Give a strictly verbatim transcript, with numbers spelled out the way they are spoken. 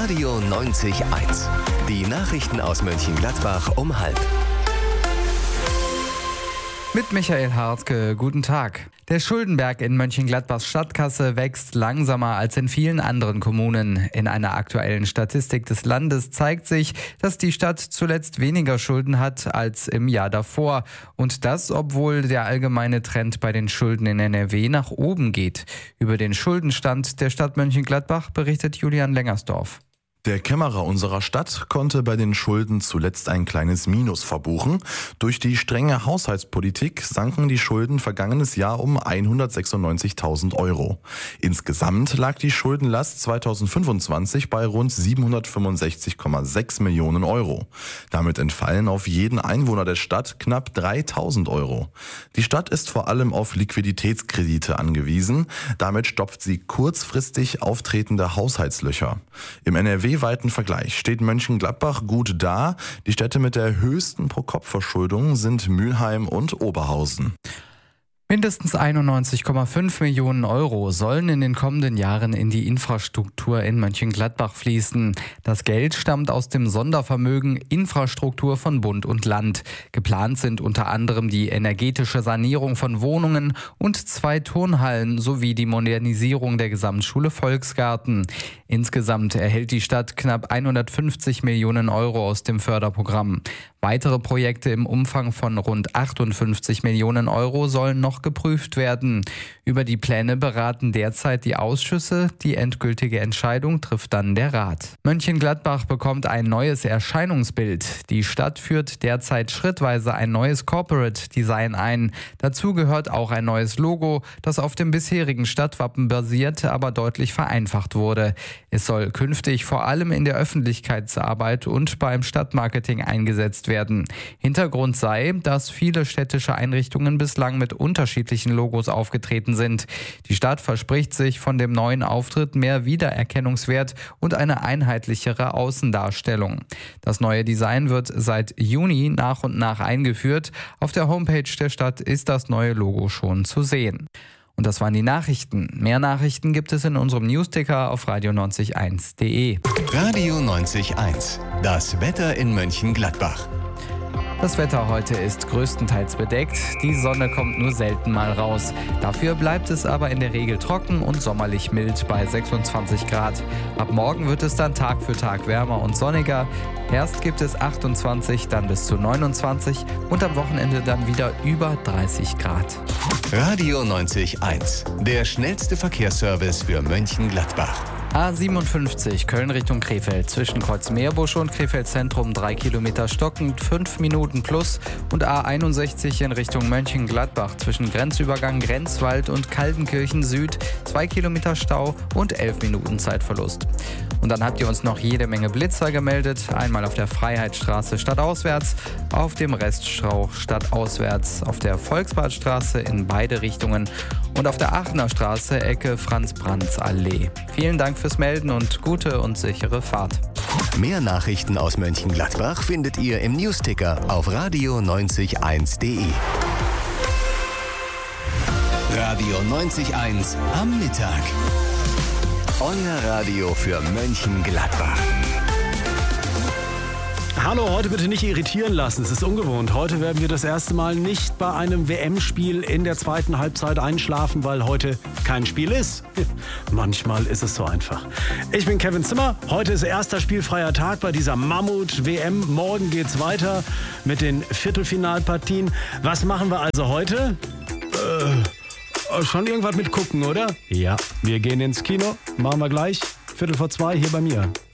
Radio neunzig eins. Die Nachrichten aus Mönchengladbach um halb. Mit Michael Hartke, guten Tag. Der Schuldenberg in Mönchengladbachs Stadtkasse wächst langsamer als in vielen anderen Kommunen. In einer aktuellen Statistik des Landes zeigt sich, dass die Stadt zuletzt weniger Schulden hat als im Jahr davor. Und das, obwohl der allgemeine Trend bei den Schulden in N R W nach oben geht. Über den Schuldenstand der Stadt Mönchengladbach berichtet Julian Lengersdorf. Der Kämmerer unserer Stadt konnte bei den Schulden zuletzt ein kleines Minus verbuchen. Durch die strenge Haushaltspolitik sanken die Schulden vergangenes Jahr um hundertsechsundneunzigtausend Euro. Insgesamt lag die Schuldenlast zweitausendfünfundzwanzig bei rund siebenhundertfünfundsechzig Komma sechs Millionen Euro. Damit entfallen auf jeden Einwohner der Stadt knapp dreitausend Euro. Die Stadt ist vor allem auf Liquiditätskredite angewiesen. Damit stopft sie kurzfristig auftretende Haushaltslöcher. Im N R W weiten Vergleich steht Mönchengladbach gut da. Die Städte mit der höchsten Pro-Kopf-Verschuldung sind Mülheim und Oberhausen. Mindestens einundneunzig Komma fünf Millionen Euro sollen in den kommenden Jahren in die Infrastruktur in Mönchengladbach fließen. Das Geld stammt aus dem Sondervermögen Infrastruktur von Bund und Land. Geplant sind unter anderem die energetische Sanierung von Wohnungen und zwei Turnhallen sowie die Modernisierung der Gesamtschule Volksgarten. Insgesamt erhält die Stadt knapp hundertfünfzig Millionen Euro aus dem Förderprogramm. Weitere Projekte im Umfang von rund achtundfünfzig Millionen Euro sollen noch geprüft werden. Über die Pläne beraten derzeit die Ausschüsse. Die endgültige Entscheidung trifft dann der Rat. Mönchengladbach bekommt ein neues Erscheinungsbild. Die Stadt führt derzeit schrittweise ein neues Corporate Design ein. Dazu gehört auch ein neues Logo, das auf dem bisherigen Stadtwappen basiert, aber deutlich vereinfacht wurde. Es soll künftig vor allem in der Öffentlichkeitsarbeit und beim Stadtmarketing eingesetzt werden. Hintergrund sei, dass viele städtische Einrichtungen bislang mit unterschiedlichen Logos aufgetreten sind. Die Stadt verspricht sich von dem neuen Auftritt mehr Wiedererkennungswert und eine einheitlichere Außendarstellung. Das neue Design wird seit Juni nach und nach eingeführt. Auf der Homepage der Stadt ist das neue Logo schon zu sehen. Und das waren die Nachrichten. Mehr Nachrichten gibt es in unserem Newsticker auf radio neunzig eins punkt de. Radio neunzig eins. Das Wetter in Mönchengladbach. Das Wetter heute ist größtenteils bedeckt. Die Sonne kommt nur selten mal raus. Dafür bleibt es aber in der Regel trocken und sommerlich mild bei sechsundzwanzig Grad. Ab morgen wird es dann Tag für Tag wärmer und sonniger. Erst gibt es achtundzwanzig, dann bis zu neunundzwanzig und am Wochenende dann wieder über dreißig Grad. Radio neunzig eins. Der schnellste Verkehrsservice für Mönchengladbach. A siebenundfünfzig Köln Richtung Krefeld zwischen Kreuz Meerbusch und Krefeld Zentrum drei Kilometer stockend, fünf Minuten plus und A einundsechzig in Richtung Mönchengladbach zwischen Grenzübergang Grenzwald und Kaltenkirchen Süd zwei Kilometer Stau und elf Minuten Zeitverlust. Und dann habt ihr uns noch jede Menge Blitzer gemeldet, einmal auf der Freiheitsstraße stadtauswärts, auf dem Reststrauch stadtauswärts, auf der Volksbadstraße in beide Richtungen und auf der Aachener Straße Ecke Franz-Brandt-Allee. Vielen Dank fürs Melden und gute und sichere Fahrt. Mehr Nachrichten aus Mönchengladbach findet ihr im Newsticker auf radio neunzig eins punkt de. Radio neunzig eins am Mittag. Euer Radio für Mönchengladbach. Hallo, heute bitte nicht irritieren lassen, es ist ungewohnt. Heute werden wir das erste Mal nicht bei einem W M-Spiel in der zweiten Halbzeit einschlafen, weil heute kein Spiel ist. Manchmal ist es so einfach. Ich bin Kevin Zimmer, heute ist erster spielfreier Tag bei dieser Mammut-W M. Morgen geht's weiter mit den Viertelfinalpartien. Was machen wir also heute? Äh, schon irgendwas mit gucken, oder? Ja, wir gehen ins Kino, machen wir gleich, Viertel vor zwei hier bei mir.